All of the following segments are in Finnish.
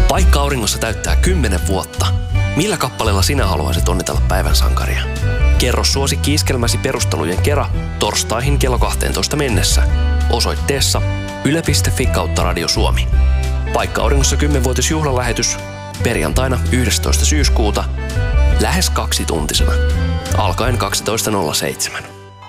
Paikka auringossa täyttää 10 vuotta. Millä kappaleella sinä haluaisit onnitella päivän sankaria? Kerro suosikki iskelmäsi perustelujen kera torstaihin kello 12 mennessä osoitteessa yle.fi/Radio Suomi. Paikka auringossa 10-vuotisjuhlalähetys perjantaina 11. syyskuuta lähes 2-tuntisena alkaen 12.07.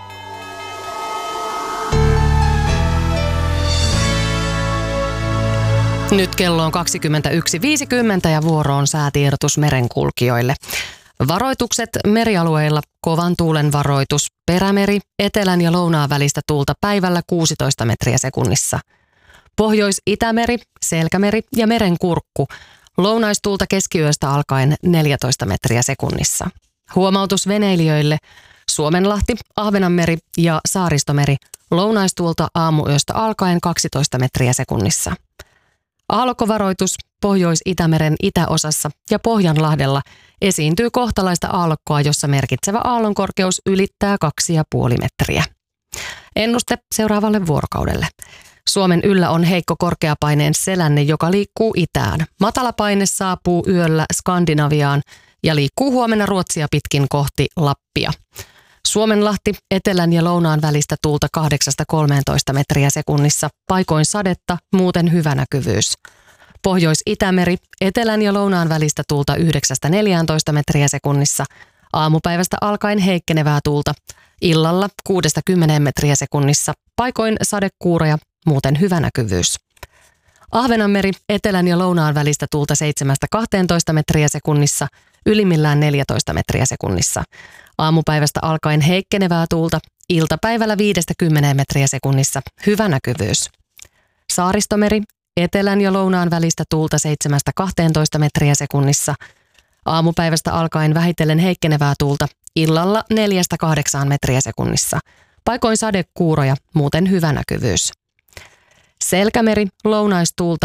Nyt kello on 21.50 ja vuoro on säätiedotus merenkulkijoille. Varoitukset merialueilla: kovan tuulen varoitus, Perämeri, etelän ja lounaan välistä tuulta päivällä 16 metriä sekunnissa. Pohjois-Itämeri, Selkämeri ja Merenkurkku, lounaistuulta keskiyöstä alkaen 14 metriä sekunnissa. Huomautus veneilijöille: Suomenlahti, Ahvenanmeri ja Saaristomeri, lounaistuulta aamuyöstä alkaen 12 metriä sekunnissa. Aallokkovaroitus: Pohjois-Itämeren itäosassa ja Pohjanlahdella esiintyy kohtalaista aallokkoa, jossa merkitsevä aallonkorkeus ylittää 2,5 metriä. Ennuste seuraavalle vuorokaudelle. Suomen yllä on heikko korkeapaineen selänne, joka liikkuu itään. Matalapaine saapuu yöllä Skandinaviaan ja liikkuu huomenna Ruotsia pitkin kohti Lappia. Suomenlahti, etelän ja lounaan välistä tuulta 8-13 metriä sekunnissa, paikoin sadetta, muuten hyvä näkyvyys. Pohjois-Itämeri, etelän ja lounaan välistä tuulta 9-14 metriä sekunnissa, aamupäivästä alkaen heikkenevää tuulta, illalla 6-10 metriä sekunnissa, paikoin sadekuuroja, muuten hyvä näkyvyys. Ahvenanmeri, etelän ja lounaan välistä tuulta 7-12 metriä sekunnissa, ylimmillään 14 metriä sekunnissa. Aamupäivästä alkaen heikkenevää tuulta, iltapäivällä 5-10 metriä sekunnissa, hyvä näkyvyys. Saaristomeri, etelän ja lounaan välistä tuulta 7-12 metriä sekunnissa. Aamupäivästä alkaen vähitellen heikkenevää tuulta, illalla 4-8 metriä sekunnissa. Paikoin sadekuuroja, muuten hyvä näkyvyys. Selkämeri, lounaistuulta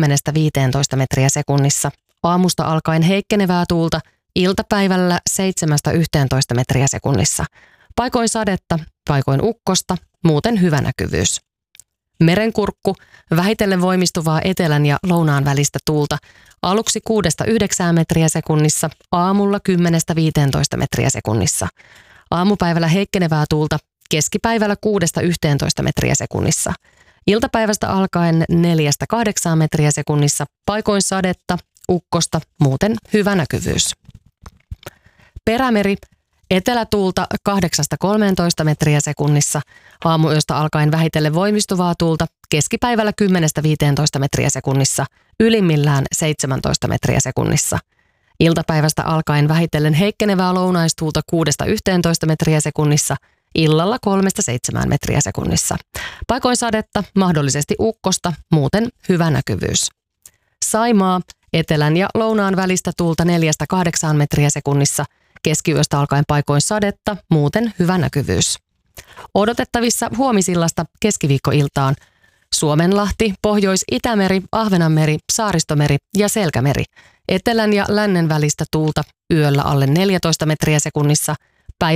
10-15 metriä sekunnissa. Aamusta alkaen heikkenevää tuulta, iltapäivällä 7-11 metriä sekunnissa. Paikoin sadetta, paikoin ukkosta, muuten hyvä näkyvyys. Merenkurkku, vähitellen voimistuvaa etelän ja lounaan välistä tuulta, aluksi 6-9 metriä sekunnissa, aamulla 10-15 metriä sekunnissa. Aamupäivällä heikkenevää tuulta, keskipäivällä 6-11 metriä sekunnissa. Iltapäivästä alkaen 4-8 metriä sekunnissa, paikoin sadetta, ukkosta, muuten hyvä näkyvyys. Perämeri, etelätuulta 8-13 metriä sekunnissa, aamuyöstä alkaen vähitellen voimistuvaa tuulta, keskipäivällä 10-15 metriä sekunnissa, ylimmillään 17 metriä sekunnissa. Iltapäivästä alkaen vähitellen heikkenevää lounaistuulta 6-11 metriä sekunnissa, illalla 3-7 metriä sekunnissa. Paikoin sadetta, mahdollisesti ukkosta, muuten hyvä näkyvyys. Saimaa, etelän ja lounaan välistä tuulta 4-8 metriä sekunnissa, keskiyöstä alkaen paikoin sadetta, muuten hyvä näkyvyys. Odotettavissa huomisillasta keskiviikkoiltaan: Suomenlahti, Pohjois-Itämeri, Ahvenanmeri, Saaristomeri ja Selkämeri. Etelän ja lännen välistä tuulta yöllä alle 14 metriä sekunnissa,